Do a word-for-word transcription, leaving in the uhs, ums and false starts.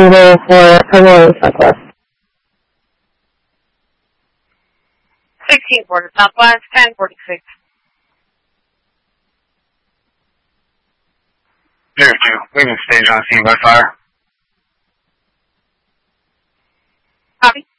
number for Primrose Southwest. sixteen forty Southwest, ten forty-six. Zero two, leaving stage on scene by fire. Copy.